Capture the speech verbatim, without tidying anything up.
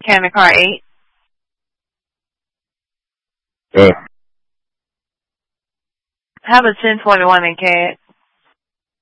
County car eight. Uh, How about ten twenty-one in C A D?